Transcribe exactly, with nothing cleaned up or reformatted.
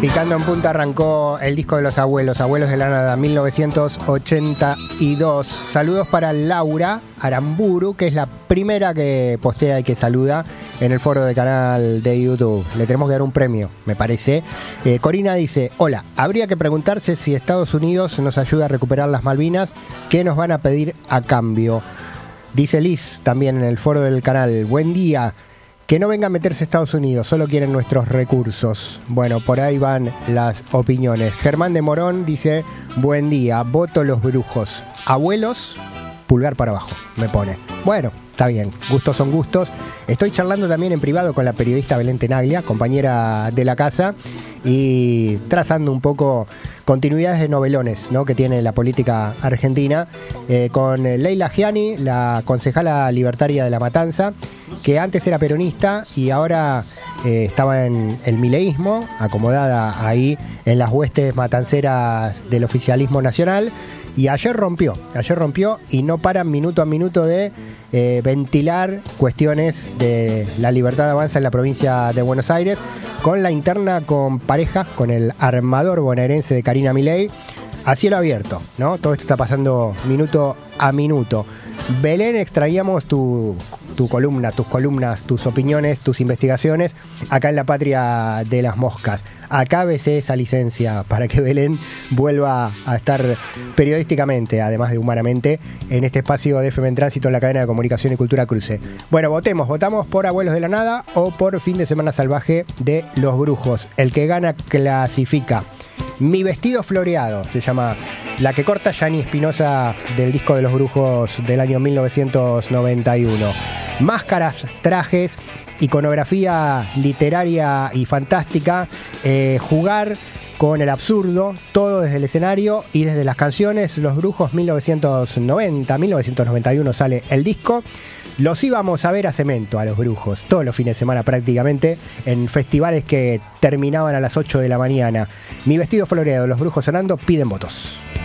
Picando en punta arrancó el disco de los abuelos, Abuelos de la Nada, mil novecientos ochenta y dos. Saludos para Laura Aramburu, que es la primera que postea y que saluda en el foro del canal de YouTube. Le tenemos que dar un premio, me parece. Eh, Corina dice, hola, habría que preguntarse si Estados Unidos nos ayuda a recuperar las Malvinas, ¿qué nos van a pedir a cambio? Dice Liz también en el foro del canal, buen día. Que no venga a meterse Estados Unidos, solo quieren nuestros recursos. Bueno, por ahí van las opiniones. Germán de Morón dice, buen día, voto los brujos. Abuelos, pulgar para abajo, me pone. Bueno, está bien, gustos son gustos. Estoy charlando también en privado con la periodista Belén Tenaglia, compañera de la casa, y trazando un poco continuidades de novelones, ¿no?, que tiene la política argentina, eh, con Leila Gianni, la concejala libertaria de La Matanza, que antes era peronista y ahora eh, estaba en el mileísmo, acomodada ahí en las huestes matanceras del oficialismo nacional. Y ayer rompió, ayer rompió y no paran minuto a minuto de eh, ventilar cuestiones de la libertad de avanza en la provincia de Buenos Aires, con la interna con pareja, con el armador bonaerense de Karina Milei, a cielo abierto, ¿no? Todo esto está pasando minuto a minuto. Belén, extraíamos tu, tu columna, tus columnas, tus opiniones, tus investigaciones acá en La Patria de las Moscas. Acábese esa licencia para que Belén vuelva a estar periodísticamente, además de humanamente, en este espacio de F M en Tránsito en la cadena de comunicación y cultura Cruce. Bueno, votemos, votamos por Abuelos de la Nada o por Fin de Semana Salvaje de Los Brujos. El que gana clasifica. Mi vestido floreado se llama la que corta Yanni Espinosa del disco de Los Brujos del año mil novecientos noventa y uno. Máscaras, trajes, iconografía literaria y fantástica, eh, jugar con el absurdo, todo desde el escenario y desde las canciones. Los Brujos mil novecientos noventa, mil novecientos noventa y uno sale el disco. Los íbamos a ver a Cemento, a Los Brujos, todos los fines de semana prácticamente, en festivales que terminaban a las ocho de la mañana. Mi vestido floreado, Los Brujos sonando, piden votos.